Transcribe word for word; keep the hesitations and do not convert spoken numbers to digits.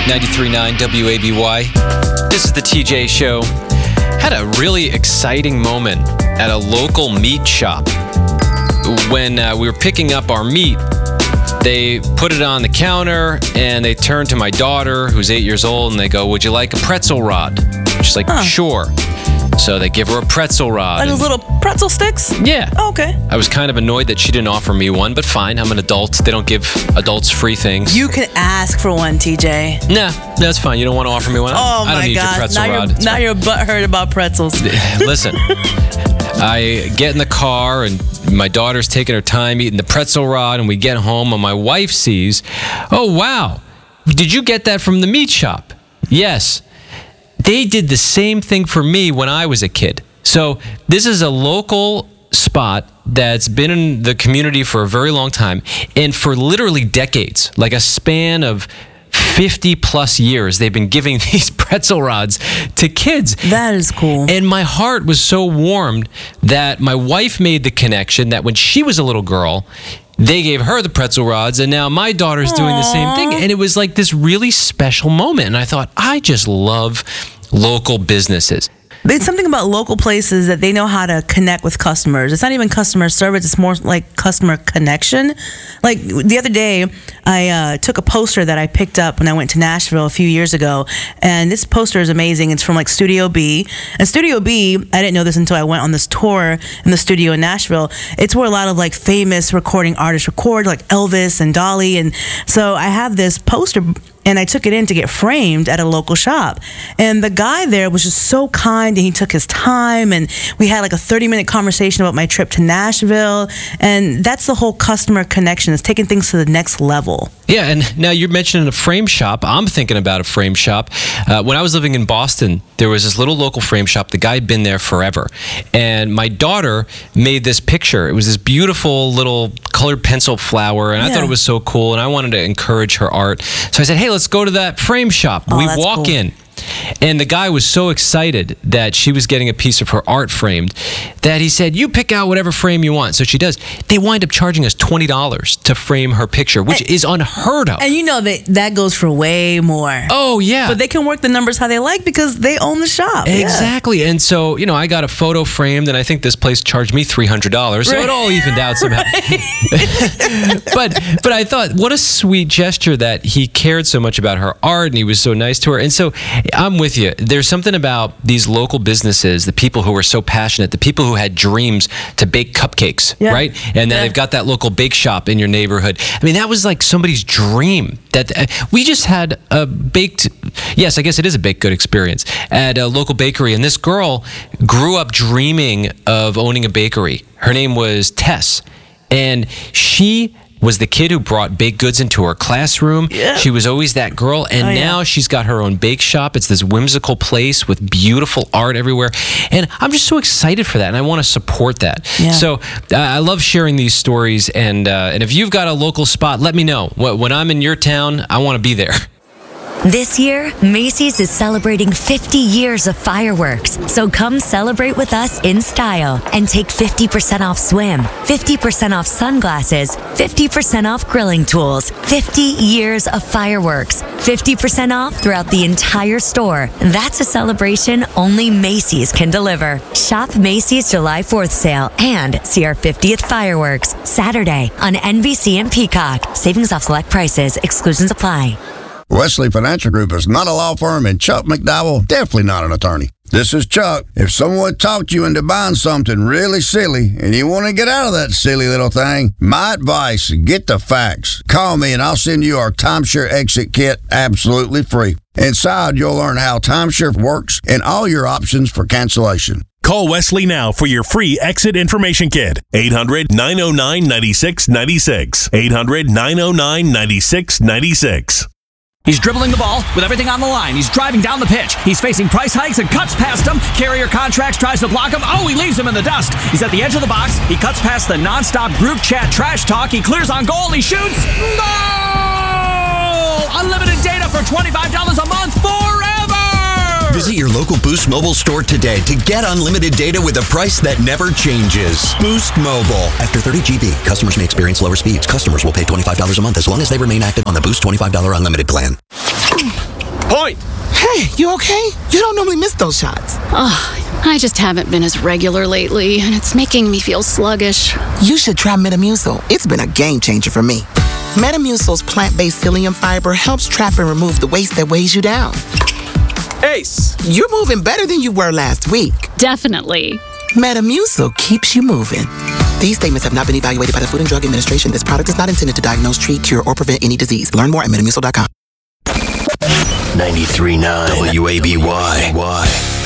ninety-three point nine W A B Y. This is the T J Show. Had a really exciting moment at a local meat shop. When uh, we were picking up our meat, they put it on the counter and they turned to my daughter, who's eight years old, and they go, "Would you like a pretzel rod?" She's like, huh. "Sure." So they give her a pretzel rod. Like those little pretzel sticks? Yeah. Oh, okay. I was kind of annoyed that she didn't offer me one, but fine. I'm an adult. They don't give adults free things. You can ask for one, T J. Nah, that's fine. You don't want to offer me one? Oh, I don't my need God. your pretzel now rod. You're, now you're butthurt about pretzels. Listen, I get in the car, and my daughter's taking her time eating the pretzel rod, and we get home, and my wife sees, "Oh, wow. Did you get that from the meat shop?" Yes. They did the same thing for me when I was a kid. So this is a local spot that's been in the community for a very long time, and for literally decades, like a span of fifty plus years, they've been giving these pretzel rods to kids. That is cool. And my heart was so warmed that my wife made the connection that when she was a little girl, they gave her the pretzel rods, and now my daughter's Aww. Doing the same thing. And it was like this really special moment. And I thought, I just love local businesses. It's something about local places that they know how to connect with customers. It's not even customer service. It's more like customer connection. Like the other day, I uh, took a poster that I picked up when I went to Nashville a few years ago. And this poster is amazing. It's from like Studio B. And Studio B, I didn't know this until I went on this tour in the studio in Nashville. It's where a lot of like famous recording artists record, like Elvis and Dolly. And so I have this poster, and I took it in to get framed at a local shop. And the guy there was just so kind, and he took his time, and we had like a thirty minute conversation about my trip to Nashville. And that's the whole customer connection. It's taking things to the next level. Yeah, and now you're mentioning a frame shop. I'm thinking about a frame shop. Uh, when I was living in Boston, there was this little local frame shop. The guy had been there forever. And my daughter made this picture. It was this beautiful little colored pencil flower, and I yeah. thought it was so cool, and I wanted to encourage her art. So I said, "Hey, let's go to that frame shop." Oh, we that's walk cool. in. And the guy was so excited that she was getting a piece of her art framed that he said, "You pick out whatever frame you want." So she does. They wind up charging us twenty dollars to frame her picture, which and, is unheard of. And you know that that goes for way more. Oh, yeah. But they can work the numbers how they like because they own the shop. Exactly. Yeah. And so, you know, I got a photo framed, and I think this place charged me three hundred dollars. So right. it all evened out somehow. Right. but but I thought, what a sweet gesture that he cared so much about her art, and he was so nice to her. And so I'm with you. There's something about these local businesses, the people who were so passionate, the people who had dreams to bake cupcakes, yeah. right? And then yeah. they've got that local bake shop in your neighborhood. I mean, that was like somebody's dream. That uh, we just had a baked, yes, I guess it is a baked good experience at a local bakery. And this girl grew up dreaming of owning a bakery. Her name was Tess. And she was the kid who brought baked goods into her classroom. Yeah. She was always that girl. And oh, now yeah. she's got her own bake shop. It's this whimsical place with beautiful art everywhere. And I'm just so excited for that. And I want to support that. Yeah. So uh, I love sharing these stories. And, uh, and if you've got a local spot, let me know. When I'm in your town, I want to be there. This year, Macy's is celebrating fifty years of fireworks. So come celebrate with us in style and take fifty percent off swim, fifty percent off sunglasses, fifty percent off grilling tools, fifty years of fireworks, fifty percent off throughout the entire store. That's a celebration only Macy's can deliver. Shop Macy's July fourth sale and see our fiftieth fireworks Saturday on N B C and Peacock. Savings off select prices. Exclusions apply. Wesley Financial Group is not a law firm, and Chuck McDowell definitely not an attorney. This is Chuck. If someone talked you into buying something really silly and you want to get out of that silly little thing, my advice, get the facts. Call me and I'll send you our timeshare exit kit absolutely free. Inside, you'll learn how timeshare works and all your options for cancellation. Call Wesley now for your free exit information kit. eight hundred, nine oh nine, nine six nine six. eight hundred, nine oh nine, nine six nine six. He's dribbling the ball with everything on the line. He's driving down the pitch. He's facing price hikes and cuts past him. Carrier Contracts tries to block him. Oh, he leaves him in the dust. He's at the edge of the box. He cuts past the nonstop group chat trash talk. He clears on goal. He shoots. Goal! Unlimited data for twenty-five dollars a month forever! Visit your local Boost Mobile store today to get unlimited data with a price that never changes. Boost Mobile. After thirty gigabytes, customers may experience lower speeds. Customers will pay twenty-five dollars a month as long as they remain active on the Boost twenty-five dollars unlimited plan. Point! Hey, you okay? You don't normally miss those shots. Ugh, I just haven't been as regular lately, and it's making me feel sluggish. You should try Metamucil. It's been a game changer for me. Metamucil's plant-based psyllium fiber helps trap and remove the waste that weighs you down. Ace! You're moving better than you were last week. Definitely. Metamucil keeps you moving. These statements have not been evaluated by the Food and Drug Administration. This product is not intended to diagnose, treat, cure, or prevent any disease. Learn more at metamucil dot com. ninety-three point nine W A B Y.